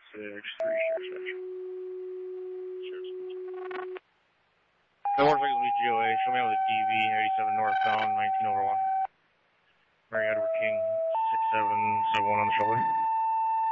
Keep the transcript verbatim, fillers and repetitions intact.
six three, Sheriff Station. The motorcycle will be G O A. Show me out with a D V, eighty-seven northbound, nineteen over one. Mary Edward King, six seven seven one on the shoulder.